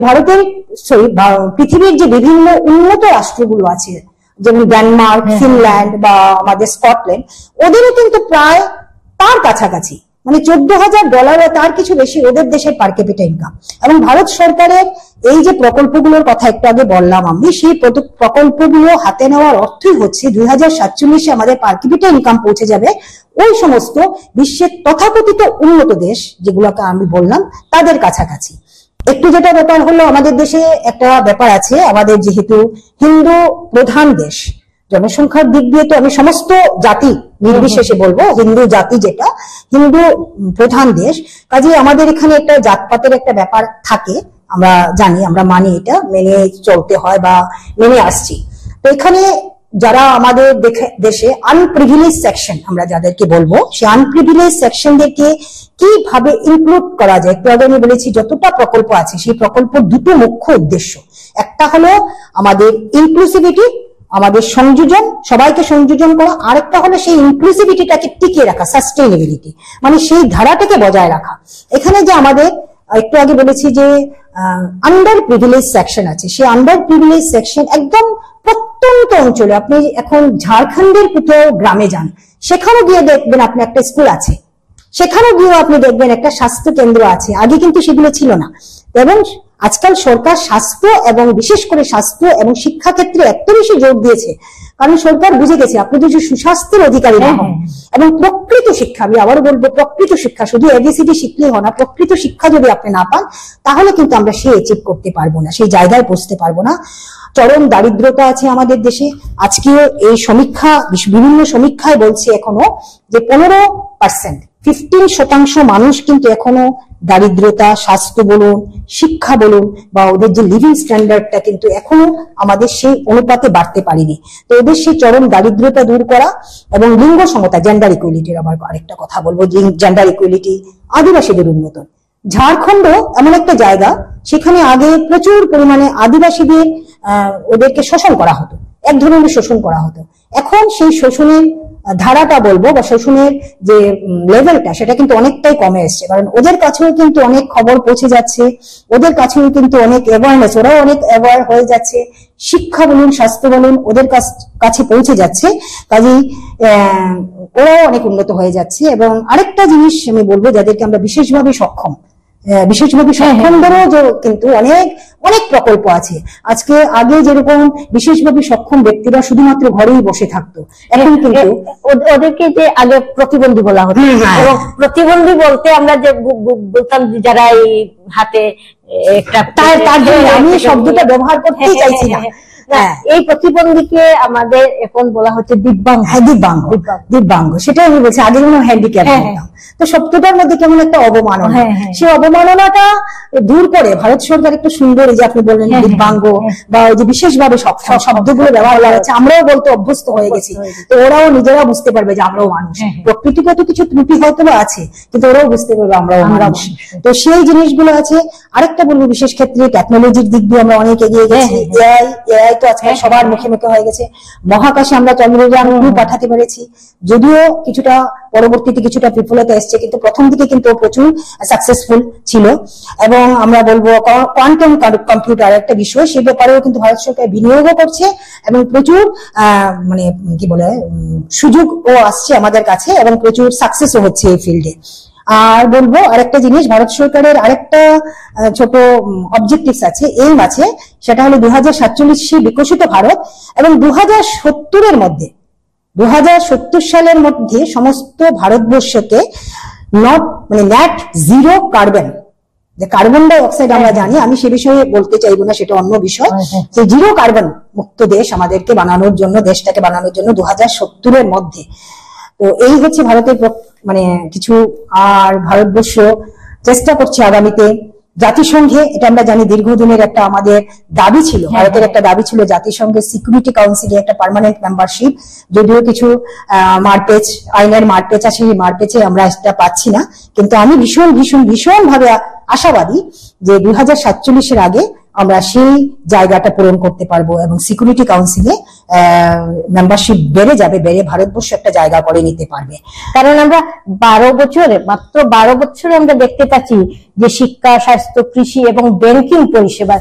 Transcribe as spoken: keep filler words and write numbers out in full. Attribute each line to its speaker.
Speaker 1: ভারতের পৃথিবীর যে বিভিন্ন উন্নত রাষ্ট্রগুলো আছে যেমন ডেনমার্ক, ফিনল্যান্ড বা আমাদের স্কটল্যান্ড, ওদেরও কিন্তু প্রায় তার কাছাকাছি মানে চোদ্দ হাজার ডলার তার কিছু বেশি ওদের দেশের পার ক্যাপিটা ইনকাম। এবং ভারত সরকারের এই যে প্রকল্পগুলোর কথা একটু আগে বললাম আমি, সেই প্রকল্পগুলো হাতে নেওয়ার অর্থই হচ্ছে দুই হাজার সাতচল্লিশে আমাদের পার ক্যাপিটা ইনকাম পৌঁছে যাবে ওই সমস্ত বিশ্বের তথাকথিত উন্নত দেশ যেগুলোকে আমি বললাম তাদের কাছাকাছি। একটু যেটা ব্যাপার হলো, আমাদের দেশে একটা ব্যাপার আছে, আমাদের যেহেতু হিন্দু প্রধান দেশ, জনসংখ্যার দিক দিয়ে তো আমি সমস্ত জাতি নির্বিশেষে বলবো হিন্দু জাতি যেটা হিন্দু প্রধান দেশ, কাজে আমাদের এখানে একটা জাতপাতের একটা ব্যাপার থাকে, আমরা জানি, আমরা মানি, এটা মেনে চলতে হয় বা মেনে আসছি। তো এখানে যারা আমাদের দেশে আনপ্রিভিলেজ সেকশন আমরা যাদেরকে বলবো, সেই আনপ্রিভিলেজ সেকশনদেরকে কিভাবে ইনক্লুড করা যায়, একটু আগে আমি বলেছি যতটা প্রকল্প আছে সেই প্রকল্প দুটো মুখ্য উদ্দেশ্য, একটা হলো আমাদের ইনক্লুসিভিটি, আমাদের সংযোজন, সবাইকে সংযোজন করা, আরেকটা হলো সেই ইনক্লুসিভিটিটাকে টিকিয়ে রাখা, সাস্টেইনেবিলিটি, মানে সেই ধারাটাকে বজায় রাখা। এখানে যে আমাদের একটু আগে বলেছি যে আন্ডার প্রিভিলেজ সেকশন আছে, সেই আন্ডার প্রিভিলেজ সেকশন একদম প্রত্যন্ত অঞ্চলে, আপনি এখন ঝাড়খণ্ডের কোথাও গ্রামে যান, সেখানেও গিয়ে দেখবেন আপনি একটা স্কুল আছে, সেখানেও গিয়েও আপনি দেখবেন একটা স্বাস্থ্য কেন্দ্র আছে, আগে কিন্তু সেগুলো ছিল না। এবং আজকাল সরকার স্বাস্থ্য এবং বিশেষ করে স্বাস্থ্য এবং শিক্ষা ক্ষেত্রে এত বেশি জোর দিয়েছে, কারণ সরকার বুঝে গেছে আপনি যদি সুস্বাস্থ্যের অধিকারী না হন এবং প্রকৃত শিক্ষা, আমি আবারও বলবো প্রকৃত শিক্ষা, শুধু এবিসিডি শিখলেই হয় না, প্রকৃত শিক্ষা যদি আপনি না পান তাহলে কিন্তু আমরা সে অ্যাচিভ করতে পারবো না, সেই জায়গায় পৌঁছতে পারবো না। চরম দারিদ্রতা আছে আমাদের দেশে, আজকেও এই সমীক্ষা, বিভিন্ন সমীক্ষায় বলছে এখনো যে পনেরো পার্সেন্ট ফিফটিন শতাংশ মানুষ কিন্তু এখনো দারিদ্রতা, স্বাস্থ্য বলুন, শিক্ষা বলুন বা ওদের যে লিভিং স্ট্যান্ডার্ডটা কিন্তু এখনো আমাদের সেই অনুপাতে বাড়তে পারেনি। তো ওদের সেই চরম দারিদ্রতা দূর করা এবং লিঙ্গ সমতা, জেন্ডার ইকুয়ালিটির আবার আরেকটা কথা বলবো, জেন্ডার ইকুয়ালিটি, আদিবাসীদের উন্নয়ন। ঝাড়খণ্ড এমন একটা জায়গা, সেখানে আগে প্রচুর পরিমাণে আদিবাসীদের আহ ওদেরকে শোষণ করা হতো, এক ধরনের শোষণ করা হতো। এখন সেই শোষণের ধারাটা বলবো বা শোষণের যে লেভেলটা সেটা কিন্তু অনেকটাই কমে এসছে, কারণ ওদের কাছেও কিন্তু অনেক খবর পৌঁছে যাচ্ছে, ওদের কাছেও কিন্তু অনেক অ্যাওয়ারনেস, ওরাও অনেক অ্যাওয়ার হয়ে যাচ্ছে, শিক্ষা বলুন, স্বাস্থ্য বলুন ওদের কাছে পৌঁছে যাচ্ছে, কাজেই আহ ওরাও অনেক উন্নত হয়ে যাচ্ছে। এবং আরেকটা জিনিস আমি বলবো, যাদেরকে আমরা বিশেষভাবে সক্ষম, বিশেষভাবে সক্ষমদেরও কিন্তু অনেক অনেক প্রকল্প আছে। আজকে আগে যেরকম বিশেষভাবে সক্ষম ব্যক্তিরা শুধুমাত্র ঘরেই বসে থাকতো, এখন কিন্তু
Speaker 2: ওদেরকে যে আগে প্রতিবন্ধী বলা হতো, এবং প্রতিবন্ধী বলতে আমরা যে বলতাম যারা এই হাতে একটা,
Speaker 1: তার জন্য আমি শব্দটা ব্যবহার করতে চাইছি না।
Speaker 2: এই প্রতিবন্ধীকে আমাদের এখন বলা হচ্ছে দিব্যাঙ্গ।
Speaker 1: হ্যাঁ, দিব্যাঙ্গ, দিব্যাঙ্গ সেটাই আমি বলছি, আগে যেমন হ্যান্ডিক্যাপ বলতাম। তো শব্দটার মধ্যে কেমন একটা অবমাননা, সেই অবমাননাটা দূর করে ভারত সরকার একটু সুন্দর, যে আপনি বললেন দিব্যাঙ্গ বা ওই যে বিশেষভাবে শব্দগুলো ব্যবহার করা হচ্ছে, আমরাও বলতে অভ্যস্ত হয়ে গেছি, তো ওরাও নিজেরা বুঝতে পারবে যে আমরাও মানুষ, প্রকৃতিগত কিছু ত্রুটি হয়তো আছে কিন্তু ওরাও বুঝতে পারবে আমরাও মানুষ। তো সেই জিনিসগুলো আছে। আরেকটা বলবো, বিশেষ ক্ষেত্রে টেকনোলজির দিক দিয়ে আমরা অনেক এগিয়ে গেছি, এআই এআই তো আজকাল সবার মুখে মুখে হয়ে গেছে। মহাকাশে আমরা চন্দ্রযান পাঠাতে পেরেছি, যদিও কিছুটা পরবর্তীতে কিছুটা বিফলতা এসছে, কিন্তু প্রথম দিকে কিন্তু প্রচুর সাকসেসফুল ছিল। এবং আমরা বলবো কোয়ান্টাম কম্পিউটার একটা বিষয়, সে ব্যাপারেও কিন্তু ভারত সরকার বিনিয়োগও করছে এবং প্রচুর আহ মানে কি বলে সুযোগও আসছে আমাদের কাছে এবং প্রচুর সাকসেসও হচ্ছে এই ফিল্ডে। আর বলবো আরেকটা জিনিস, ভারত সরকারের আরেকটা ছোট অবজেক্টিভস আছে, এইম আছে, সেটা হলো দু হাজার সাতচল্লিশে বিকশিত ভারত, এবং দু হাজার সত্তরের মধ্যে দু হাজার সত্তর সালের মধ্যে সমস্ত ভারতবর্ষকে নট মানে ন্যাট জিরো কার্বন, যে কার্বন ডাই অক্সাইড আমরা জানি, আমি সে বিষয়ে বলতে চাইবো না, সেটা অন্য বিষয়, যে জিরো কার্বন মুক্ত দেশ আমাদেরকে বানানোর জন্য, দেশটাকে বানানোর জন্য দু হাজার সত্তরের মধ্যে। তো এই হচ্ছে ভারতের মানে কিছু। আর ভারতবর্ষ চেষ্টা করছে আগামীতে জাতিসংঘে, এটা আমরা জানি দীর্ঘদিনের একটা আমাদের দাবি ছিল, ভারতের একটা দাবি ছিল জাতিসংঘের সিকিউরিটি কাউন্সিলে একটা পার্মানেন্ট মেম্বারশিপ, যদিও কিছু আহ মারপেচ, আইনের মারপেচ আছে, সেই মারপেচে আমরা এটা পাচ্ছি না, কিন্তু আমি ভীষণ ভীষণ ভীষণ ভাবে আশাবাদী যে দুই হাজার সাতচল্লিশের আগে আমরা সেই জায়গাটা পূরণ করতে পারবো এবং সিকিউরিটি কাউন্সিলে মেম্বারশিপ বেড়ে যাবে, বেড়ে ভারতবর্ষ একটা জায়গা করে নিতে পারবে।
Speaker 2: কারণ আমরা বারো বছরে মাত্র বারো বছরে আমরা দেখতে পাচ্ছি যে শিক্ষা, স্বাস্থ্য, কৃষি এবং ব্যাংকিং পরিষেবা